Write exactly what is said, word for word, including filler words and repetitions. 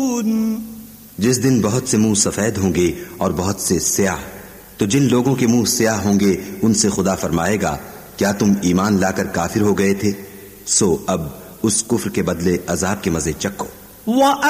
जिस दिन बहुत से मुंह सफेद होंगे और बहुत से स्याह, तो जिन लोगों के मुंह स्याह होंगे उनसे खुदा फरमाएगा, क्या तुम ईमान लाकर काफिर हो गए थे? सो अब उस कुफ्र के बदले अजाब के मजे चखो।